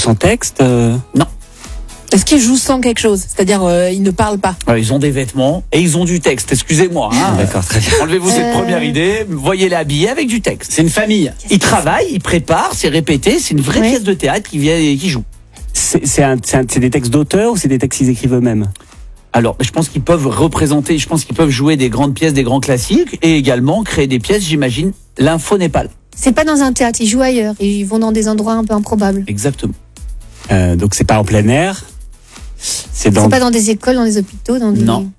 sans texte Non. Est-ce qu'ils jouent sans quelque chose? C'est-à-dire, ils ne parlent pas. Ils ont des vêtements et ils ont du texte. Excusez-moi. D'accord, très bien. Enlevez-vous cette première idée. Voyez-les habillés avec du texte. C'est une famille. Ils travaillent, ils préparent, c'est répété. C'est une vraie Ouais. pièce de théâtre qui vient et qui joue. C'est des textes d'auteurs ou c'est des textes qu'ils écrivent eux-mêmes? Alors, je pense qu'ils peuvent représenter, je pense qu'ils peuvent jouer des grandes pièces, des grands classiques et également créer des pièces, j'imagine. L'info n'est pas là. C'est pas dans un théâtre, ils jouent ailleurs. Ils vont dans des endroits un peu improbables. Exactement. Donc c'est pas en plein air. C'est dans. C'est pas dans des écoles, dans des hôpitaux, dans des... Non.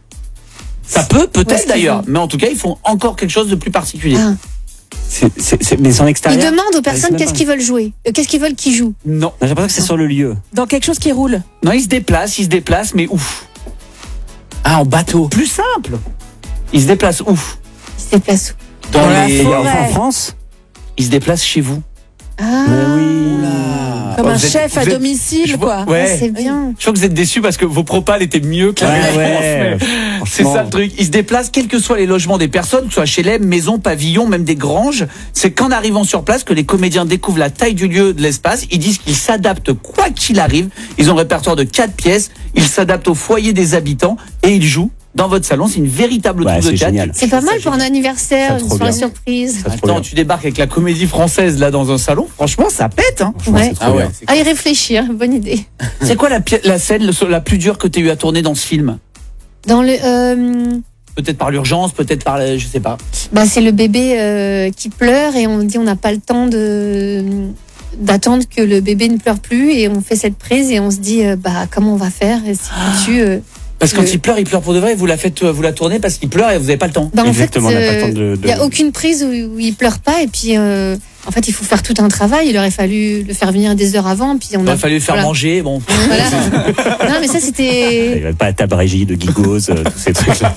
Ça peut, Où est-ce peut-être qu'ils d'ailleurs. vont Mais en tout cas, ils font encore quelque chose de plus particulier. Ah. Mais c'est en Ils extérieur. demandent aux personnes c'est même qu'est-ce pas- qu'ils veulent jouer, qu'est-ce qu'ils veulent qu'ils jouent. Non. J'ai l'impression que c'est sur le lieu. Dans quelque chose qui roule. Non, ils se déplacent, mais ouf. Ah, en bateau. Plus simple. Ils se déplacent ouf. Ils se déplacent où? Dans la les... forêt. En France. Ils se déplacent chez vous. Ah, Mais oui. comme Oh, un vous êtes- chef à vous êtes- domicile, je vois- quoi. ouais. Ah, c'est bien. Je crois que vous êtes déçus parce que vos propales étaient mieux que la Ouais, réponse, ouais. mais C'est Franchement. ça le truc. Ils se déplacent, quels que soient les logements des personnes, que ce soit HLM, maisons, pavillons, même des granges. C'est qu'en arrivant sur place que les comédiens découvrent la taille du lieu, de l'espace. Ils disent qu'ils s'adaptent quoi qu'il arrive. Ils ont un répertoire de 4 pièces. Ils s'adaptent au foyer des habitants et ils jouent dans votre salon. C'est une véritable Ouais, troupe de c'est théâtre. génial. C'est pas mal pour un anniversaire, Ça, une trop soirée bien. surprise. Ça, trop Attends, bien. tu débarques avec la comédie française là dans un salon. Franchement, ça pète. Hein. Franchement, Ouais. c'est trop Ah ouais. bien. À y réfléchir, bonne idée. C'est quoi la scène la plus dure que tu as eu à tourner dans ce film? Dans le, Peut-être par l'urgence, peut-être par, je sais pas. c'est le bébé qui pleure et on dit on n'a pas le temps d'attendre que le bébé ne pleure plus et on fait cette prise et on se dit comment on va faire et si Parce que quand il pleure pour de vrai. Vous la tournez parce qu'il pleure et vous n'avez pas le temps. Exactement, on n'a pas le temps de- il n'y a aucune prise où il pleure pas et puis en fait il faut faire tout un travail. Il aurait fallu le faire venir des heures avant puis on Il aurait fallu le faire voilà. manger. Bon. Voilà. Non mais ça c'était. Il va pas à table régie de Gigos, tous ces trucs-là.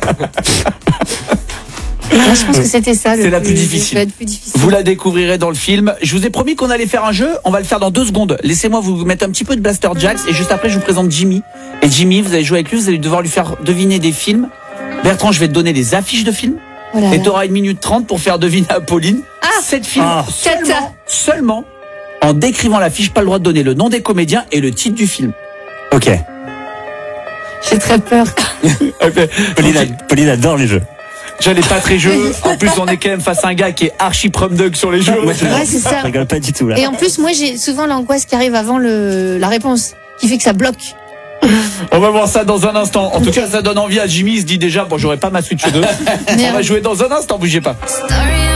Moi, je pense que c'était ça. C'est la plus difficile. Le plus difficile. Vous la découvrirez dans le film. Je vous ai promis qu'on allait faire un jeu. On va le faire dans 2 secondes. Laissez-moi vous mettre un petit peu de Blaster Jacks et juste après je vous présente Jimmy. Et Jimmy, vous allez jouer avec lui. Vous allez devoir lui faire deviner des films. Bertrand, je vais te donner des affiches de films. Voilà. Et tu auras 1 minute 30 pour faire deviner à Pauline 7 films seulement en décrivant l'affiche. Pas le droit de donner le nom des comédiens et le titre du film. Ok. J'ai très peur. Pauline adore les jeux. J'allais pas très jeu. En plus, on est quand même face à un gars qui est archi prom dog sur les jeux. Ouais, c'est ça. Je rigole pas du tout là. Et en plus, moi, j'ai souvent l'angoisse qui arrive avant la réponse, qui fait que ça bloque. On va voir ça dans un instant. En tout cas, ça donne envie à Jimmy. Il se dit déjà, bon, j'aurais pas ma Switch 2. On va jouer dans un instant, bougez pas.